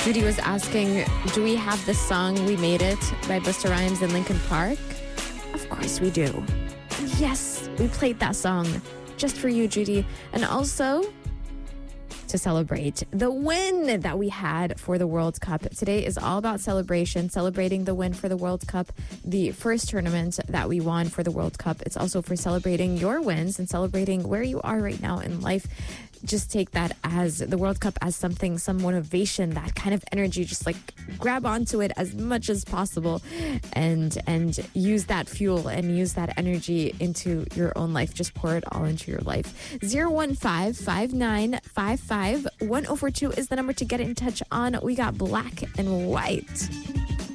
Judy was asking, do we have the song We Made It by Busta Rhymes and Linkin Park? Of course we do. And yes, we played that song just for you, Judy. And also to celebrate the win that we had for the World Cup. Today is all about celebration, celebrating the win for the World Cup, the first tournament that we won for the World Cup. It's also for celebrating your wins and celebrating where you are right now in life. Just take that as the World Cup as something, some motivation, that kind of energy, just like grab onto it as much as possible and use that fuel and use that energy into your own life. Just pour it all into your life. 015-5955-1042 is the number to get in touch on. We got Black and White.